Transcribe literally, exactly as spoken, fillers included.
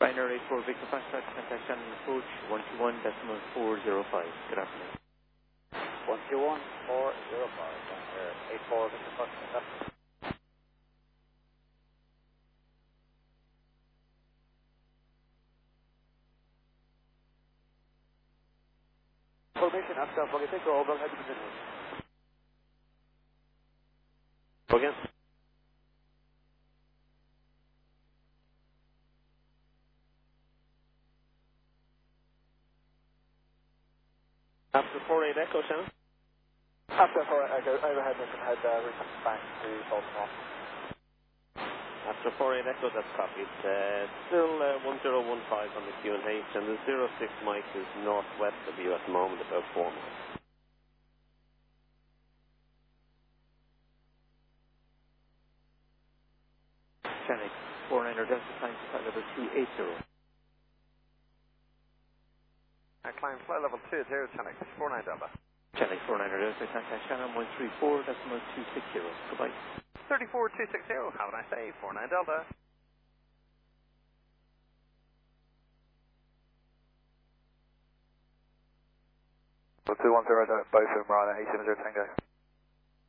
Binary eight four Victor Foxtrot, contact Shannon approach one two one decimal four zero five. Good afternoon. one two one four zero five, eight four Victor Foxtrot. Formation after Foggy Echo, over heavy position. Again. After four eight Echo, Shannon? After four eight Echo, overhead mission head, uh, return back to Baltimore. After four eight Echo, that's copied. Uh, still uh, one zero one five on the Q and H, and the zero six Mike is northwest of you at the moment, about four miles. Shannon, four niner Delta, climb to flight level two eight zero. I climb flight level two zero, Channel four nine Delta. Shannon, four niner Delta, contact Shannon one three four decimal two six zero. Goodbye. thirty-four two sixty, have a nice day, four nine Delta. two one zero, both of them are on eight seven zero Tango.